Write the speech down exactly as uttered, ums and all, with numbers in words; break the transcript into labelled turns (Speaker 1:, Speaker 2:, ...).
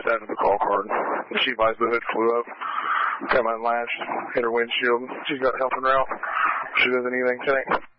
Speaker 1: just added the call card. She buys the hood flew up. Got my latch, hit her windshield. She's got helping her out. She doesn't anything today.